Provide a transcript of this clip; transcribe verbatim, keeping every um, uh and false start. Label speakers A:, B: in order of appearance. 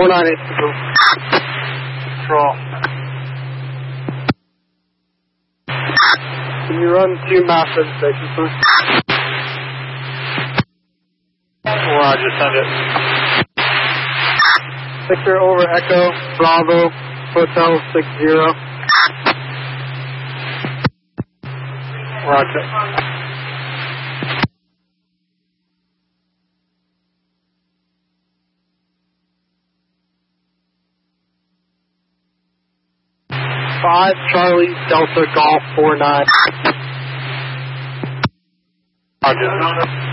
A: four nine eight two. Control. Can you run two massive stations, please?
B: Roger, send it.
A: Victor over Echo, Bravo, Hotel six zero.
B: Roger.
A: Five Charlie Delta Golf four nine.
B: Roger.